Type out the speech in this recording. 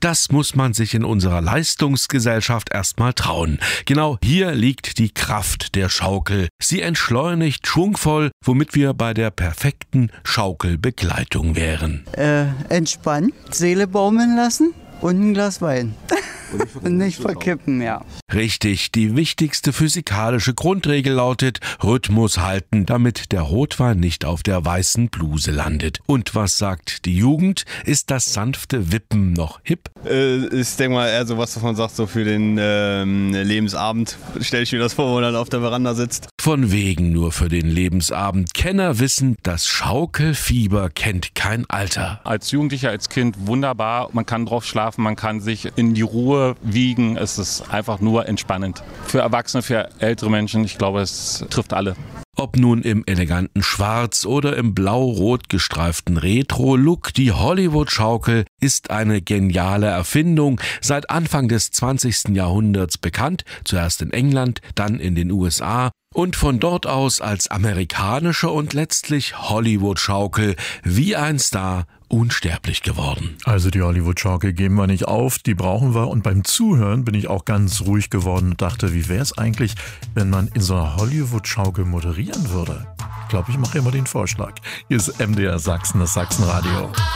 Das muss man sich in unserer Leistungsgesellschaft erstmal trauen. Genau hier liegt die Kraft der Schaukel. Sie entschleunigt schwungvoll, womit wir bei der perfekten Schaukelbegleitung wären. Entspannen, Seele baumeln lassen und ein Glas Wein. Und nicht verkippen, ja. Richtig, die wichtigste physikalische Grundregel lautet: Rhythmus halten, damit der Rotwein nicht auf der weißen Bluse landet. Und was sagt die Jugend? Ist das sanfte Wippen noch hip? Ich denke mal eher so was, was man sagt, so für den Lebensabend. Stell ich mir das vor, wo man dann auf der Veranda sitzt. Von wegen nur für den Lebensabend. Kenner wissen, das Schaukelfieber kennt kein Alter. Als Jugendlicher, als Kind wunderbar. Man kann drauf schlafen, man kann sich in die Ruhe wiegen. Es ist einfach nur entspannend. Für Erwachsene, für ältere Menschen, ich glaube, es trifft alle. Ob nun im eleganten Schwarz oder im blau-rot gestreiften Retro-Look, die Hollywood-Schaukel ist eine geniale Erfindung, seit Anfang des 20. Jahrhunderts bekannt, zuerst in England, dann in den USA und von dort aus als amerikanische und letztlich Hollywood-Schaukel wie ein Star unsterblich geworden. Also die Hollywood-Schaukel geben wir nicht auf, die brauchen wir. Und beim Zuhören bin ich auch ganz ruhig geworden und dachte, wie wäre es eigentlich, wenn man in so einer Hollywood-Schaukel moderieren würde? Ich glaube, ich mache immer den Vorschlag. Hier ist MDR Sachsen, das Sachsenradio.